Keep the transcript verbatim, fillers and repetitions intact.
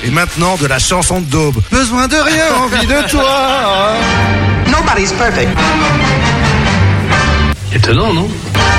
Et maintenant, de la chanson de daube. Besoin de rien, envie de toi. Nobody's perfect. Étonnant, non?